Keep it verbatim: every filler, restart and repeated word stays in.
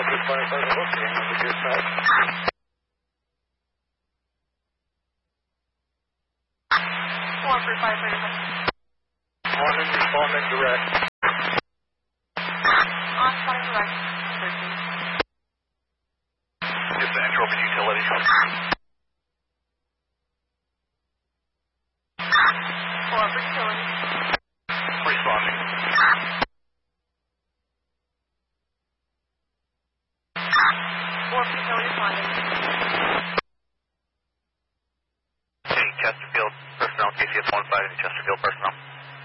firefighter locating over your side. four for firefighter. Morning, responding direct. On spotting direct. thirteen. Dispatch over utility. four for utility. Responding. four for utility responding. Any Chesterfield personnel, K C S one five, any Chesterfield personnel?